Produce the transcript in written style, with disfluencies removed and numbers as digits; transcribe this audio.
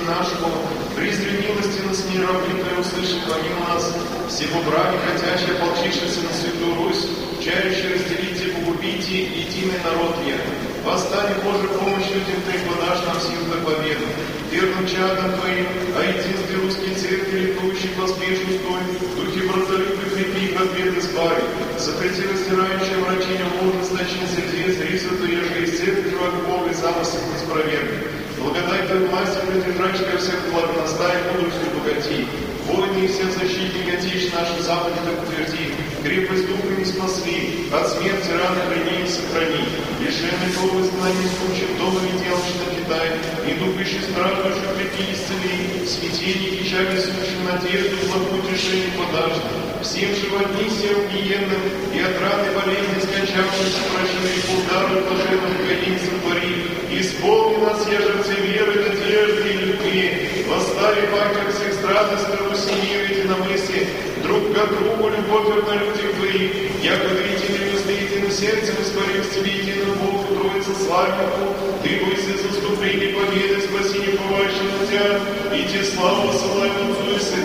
нашему, призри милости нас мировым, и услыши, помимо нас, всего брани, хотящие, ополчившиеся на Святую Русь, чающие разделите, погубите единый народ мир. Восстань, Боже, помощь людям Ты, подашь нам силу до победы. Верным чадом Твоим, о единстве русской церкви, ликующих поспешно стой, духе братолюбия крепи, их от бед избави. Запрети раздирающее врачение мужественности сердец, рису ежели из церкви живого Бога и замысел неспровергнет. Благодать Твоей власти, придержащая всех благ, настай мудростью богати. Войны и все защитники Отечь наши Западе так утверди, крепость духа не спасли, от смерти раны храни и сохрани. Лишенный кого изгнания случаев, дома и делающий на Китай, и дух ищи страждущих крепи и исцели, смятение печали сущим надежду, благую утешение подашь. Всем живодни сел гиенным, и от раны болезни скончавшихся прощены, удару блаженным границам твори. Исполни нас, ежерцы веры, надежды и любви, восстави фактор всех стран и Руси мира единомыслие, друг к другу любовь на людях Твоих, яко длительным и единым сердцем испарив Тебе единым Богу, Троица славнику, Ты бойся заступлений, победы, спасения, поващи на Тебя, и Тебе славу, славу Отцу и Сыну